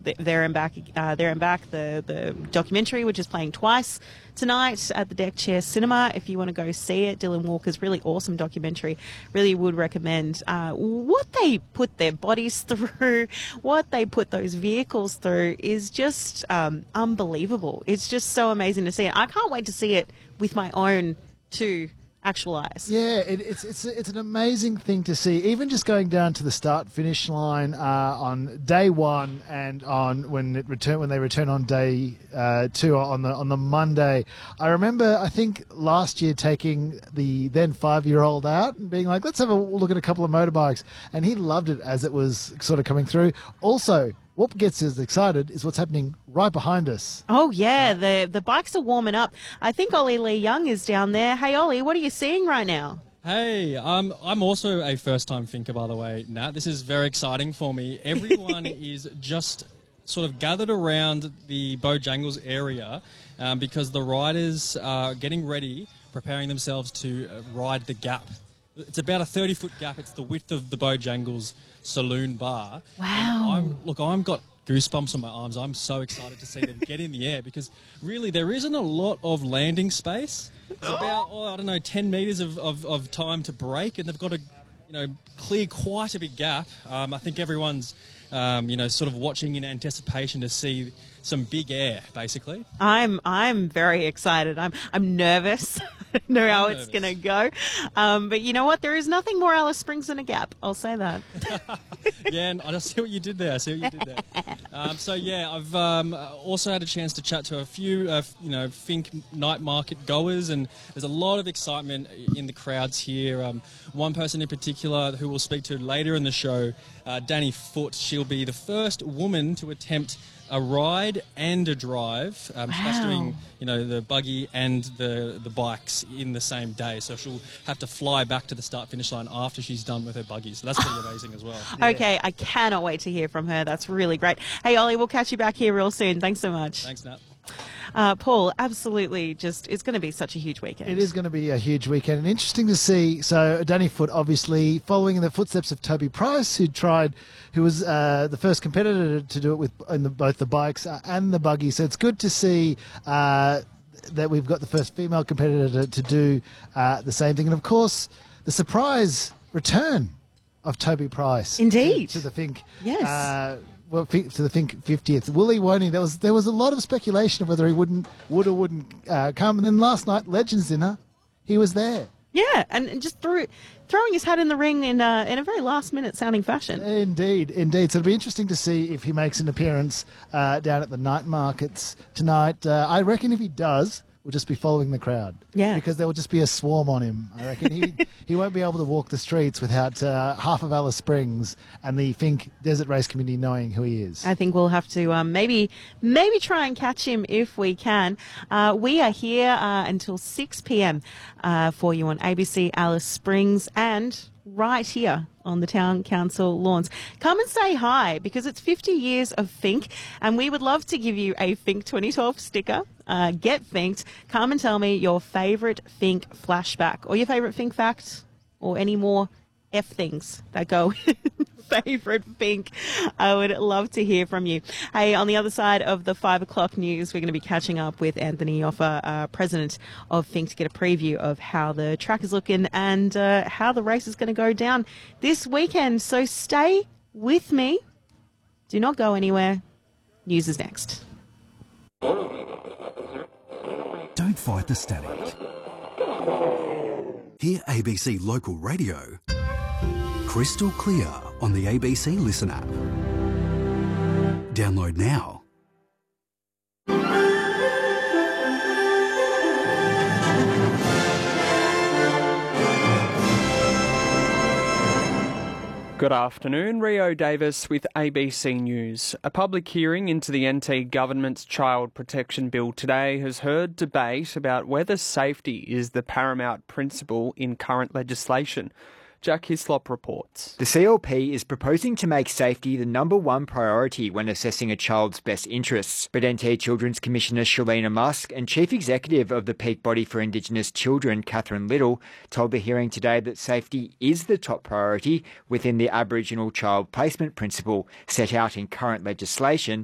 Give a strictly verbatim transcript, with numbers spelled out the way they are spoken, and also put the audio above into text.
th- There and Back, uh, There and Back, the, the documentary, which is playing twice tonight at the Deck Chair Cinema. If you want to go see it, Dylan Walker's really awesome documentary. Really would recommend uh, what they put their bodies through, what they put those vehicles through is just um, unbelievable. It's just so amazing to see it. I can't wait to see it with my own two actual eyes. Yeah, it, it's it's it's an amazing thing to see. Even just going down to the start finish line uh, on day one and on when it return when they return on day uh, two on the on the Monday. I remember I think last year taking the then five year old out and being like, let's have a look at a couple of motorbikes, and he loved it as it was sort of coming through. Also, what gets us excited is what's happening right behind us. Oh, yeah, the the bikes are warming up. I think Ollie Lee Young is down there. Hey, Ollie, what are you seeing right now? Hey, um, I'm also a first-time thinker, by the way, Nat. This is very exciting for me. Everyone is just sort of gathered around the Bojangles area um, because the riders are getting ready, preparing themselves to uh, ride the gap. It's about a thirty-foot gap. It's the width of the Bojangles Saloon Bar. Wow. I'm, look, I've got goosebumps on my arms. I'm so excited to see them get in the air because really there isn't a lot of landing space. It's about, oh, I don't know, ten metres of, of, of time to brake, and they've got to, you know, clear quite a big gap. Um, I think everyone's, um, you know, sort of watching in anticipation to see some big air, basically. I'm I'm very excited. I'm I'm nervous. I don't know how I'm it's nervous. going to go. Um, but you know what? There is nothing more Alice Springs than a gap. I'll say that. Yeah, and I see what you did there. I see what you did there. Um, so yeah, I've um, also had a chance to chat to a few, uh, you know, Fink night market goers, and there's a lot of excitement in the crowds here. Um, one person in particular who we'll speak to later in the show, uh, Danny Foote. She'll be the first woman to attempt a ride and a drive. Um, She's Wow. doing, you know, the buggy and the the bikes in the same day. So she'll have to fly back to the start finish line after she's done with her buggy. So that's pretty amazing as well. Okay, I cannot wait to hear from her. That's really great. Hey, Ollie, we'll catch you back here real soon. Thanks so much. Thanks, Nat. Uh, Paul, absolutely just, it's going to be such a huge weekend. It is going to be a huge weekend, and interesting to see. So Danny Foote, obviously following in the footsteps of Toby Price, who tried, who was uh, the first competitor to do it with in the, both the bikes uh, and the buggy. So it's good to see uh, that we've got the first female competitor to, to do uh, the same thing, and of course the surprise return of Toby Price. Indeed. to, to the Fink. Yes. Uh, Well, fi- to the Fink fiftieth. Will he, won't he? There was there was a lot of speculation of whether he wouldn't, would or wouldn't uh, come. And then last night, Legends dinner, he was there. Yeah, and, and just threw, throwing his hat in the ring in, uh, in a very last-minute sounding fashion. Indeed, indeed. So it'll be interesting to see if he makes an appearance uh, down at the night markets tonight. Uh, I reckon if he does, we'll just be following the crowd. Yeah. Because there will just be a swarm on him. I reckon he, he won't be able to walk the streets without uh, half of Alice Springs and the Fink Desert Race community knowing who he is. I think we'll have to um, maybe maybe try and catch him if we can. Uh, we are here uh, until six p.m. Uh, for you on A B C Alice Springs and right here on the Town Council lawns. Come and say hi because it's fifty years of Fink and we would love to give you a Fink twenty twelve sticker. Uh, get Finked. Come and tell me your favourite Fink flashback or your favourite Fink fact or any more F things that go favourite Fink. I would love to hear from you. Hey, on the other side of the five o'clock news, we're going to be catching up with Anthony Yoffa, uh, president of Fink, to get a preview of how the track is looking and uh, how the race is going to go down this weekend. So stay with me. Do not go anywhere. News is next. Don't fight the static. Hear A B C Local Radio crystal clear on the A B C Listen app. Download now. Good afternoon, Rio Davis with A B C News. A public hearing into the N T government's Child Protection Bill today has heard debate about whether safety is the paramount principle in current legislation. Jack Hislop reports. The C L P is proposing to make safety the number one priority when assessing a child's best interests. But N T Children's Commissioner Shalina Musk and Chief Executive of the Peak Body for Indigenous Children, Catherine Little, told the hearing today that safety is the top priority within the Aboriginal Child Placement Principle set out in current legislation